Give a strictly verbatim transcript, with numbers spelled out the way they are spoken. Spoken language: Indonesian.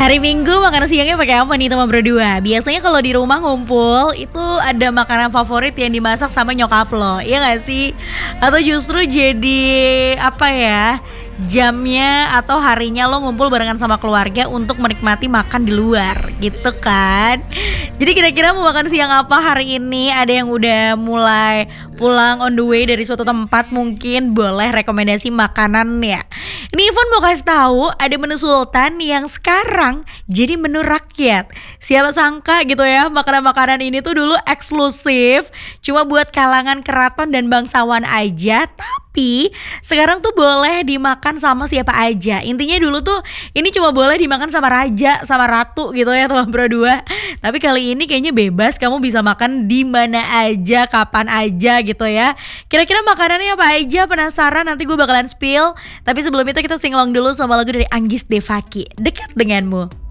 Hari Minggu makan siangnya pakai apa nih teman berdua? Biasanya kalau di rumah ngumpul itu ada makanan favorit yang dimasak sama nyokap lo, iya gak sih? Atau justru jadi apa ya? Jamnya atau harinya lo ngumpul barengan sama keluarga untuk menikmati makan di luar gitu kan. Jadi kira-kira mau makan siang apa hari ini? Ada yang udah mulai pulang on the way dari suatu tempat, mungkin boleh rekomendasi makanan ya. Ini Ivon mau kasih tahu ada menu sultan yang sekarang jadi menu rakyat. Siapa sangka gitu ya, makanan-makanan ini tuh dulu eksklusif cuma buat kalangan keraton dan bangsawan aja, tapi sekarang tuh boleh dimakan sama siapa aja. Intinya dulu tuh ini cuma boleh dimakan sama raja, sama ratu gitu ya teman berdua. Tapi kali ini kayaknya bebas, kamu bisa makan di mana aja, kapan aja gitu ya. Kira-kira makanannya apa aja? Penasaran? Nanti gue bakalan spill. Tapi sebelum itu kita singlong dulu sama lagu dari Anggis Devaki, Dekat Denganmu.